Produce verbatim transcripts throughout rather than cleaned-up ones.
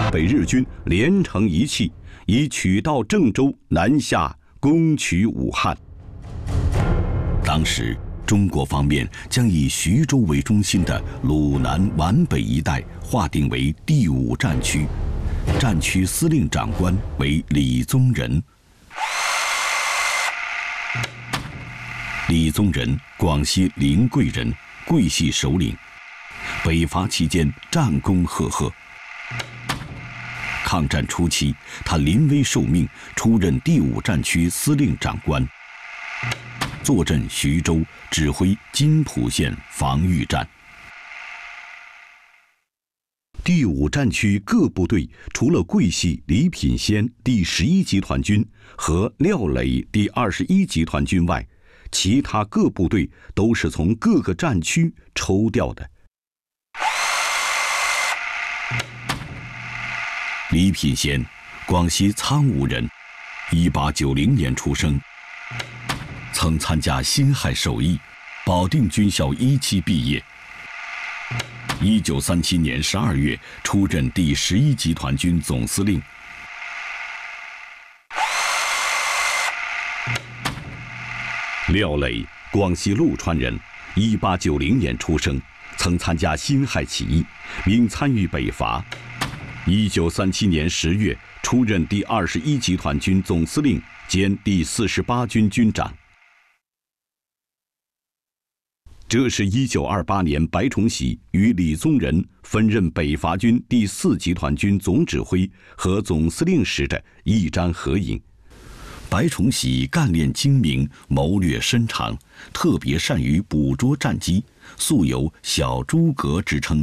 被日军连成一气，以取道郑州南下，攻取武汉。当时，中国方面将以徐州为中心的鲁南皖北一带划定为第五战区，战区司令长官为李宗仁。李宗仁，广西临桂人，桂系首领。北伐期间战功赫赫。抗战初期，他临危受命，出任第五战区司令长官，坐镇徐州，指挥津浦线防御战。第五战区各部队除了桂系李品仙第十一集团军和廖磊第二十一集团军外，其他各部队都是从各个战区抽调的。李品仙，广西苍梧人，一八九零年出生，曾参加辛亥首义，保定军校一期毕业。一九三七年十二月出任第十一集团军总司令。廖磊，广西陆川人，一八九零年出生，曾参加辛亥起义，并参与北伐。一九三七年十月出任第二十一集团军总司令兼第四十八军军长。这是一九二八年白崇禧与李宗仁分任北伐军第四集团军总指挥和总司令时的一张合影。白崇禧干练精明，谋略深长，特别善于捕捉战机，素有“小诸葛”之称。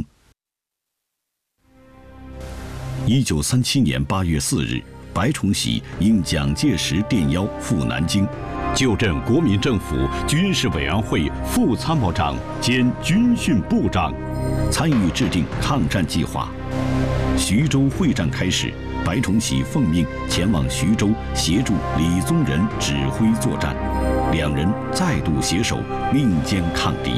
一九三七年八月四日，白崇禧应蒋介石电邀赴南京，就任国民政府军事委员会副参谋长兼军训部长，参与制定抗战计划。徐州会战开始，白崇禧奉命前往徐州协助李宗仁指挥作战，两人再度携手并肩抗敌。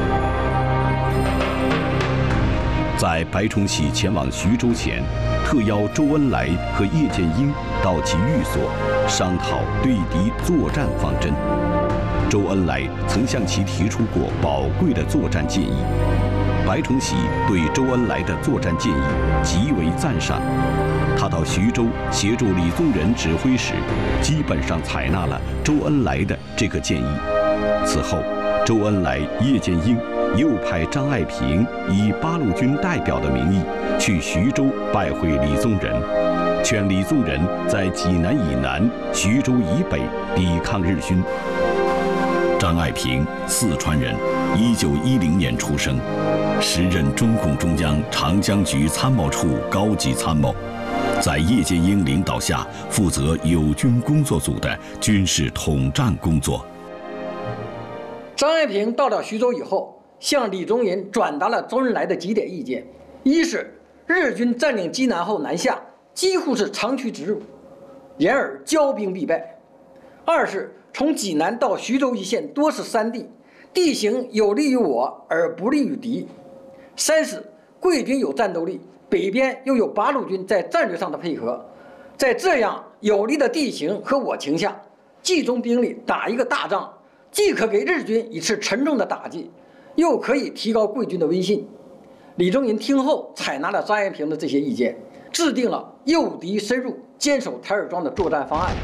在白崇禧前往徐州前，特邀周恩来和叶剑英到其寓所商讨对敌作战方针。周恩来曾向其提出过宝贵的作战建议，白崇禧对周恩来的作战建议极为赞赏。他到徐州协助李宗仁指挥时，基本上采纳了周恩来的这个建议。此后，周恩来、叶剑英又派张爱萍以八路军代表的名义去徐州拜会李宗仁，劝李宗仁在济南以南、徐州以北抵抗日军。张爱萍，四川人，一九一零年出生，时任中共中央长江局参谋处高级参谋，在叶剑英领导下负责友军工作组的军事统战工作。 张爱萍到了徐州以后，向李宗仁转达了周恩来的几点意见：一是日军占领济南后南下，几乎是长驱直入，然而骄兵必败；二是从济南到徐州一线多是山地，地形有利于我而不利于敌；三是贵军有战斗力，北边又有八路军在战略上的配合，在这样有利的地形和我情下，集中兵力打一个大仗，既可给日军一次沉重的打击，又可以提高贵军的威信。李宗仁听后采纳了张爱萍的这些意见，制定了诱敌深入、坚守台儿庄的作战方案。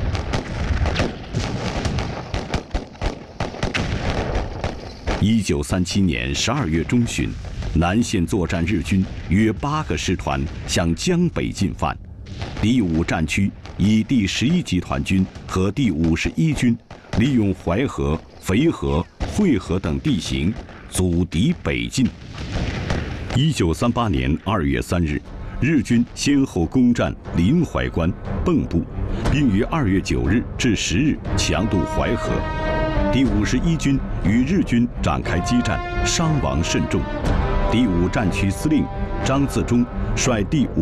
一九三七年十二月中旬，南线作战日军约八个师团向江北进犯，第五战区以第十一集团军和第五十一军利用淮河、淝河、会河等地形，阻敌北进。一九三八年二月三日，日军先后攻占临淮关、蚌埠，并于二月九日至十日强渡淮河。第五十一军与日军展开激战，伤亡甚重。第五战区司令张自忠率第五